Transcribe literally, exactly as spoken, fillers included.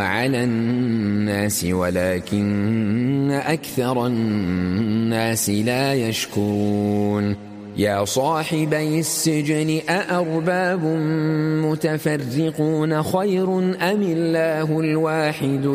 على الناس ولكن أكثر الناس لا يشكرون يا صاحبي السجن أأرباب متفرقون خير أم الله الواحد